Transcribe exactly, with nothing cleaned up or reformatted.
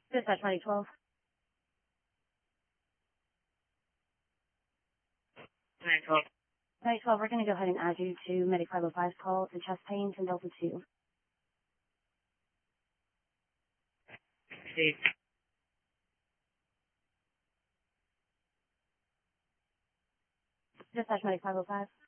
Dispatch Medic twelve. nine twelve. Medic twelve, we're going to go ahead and add you to Medic five oh five's call to chest pains and Delta two. See. Dispatch Medic five oh five.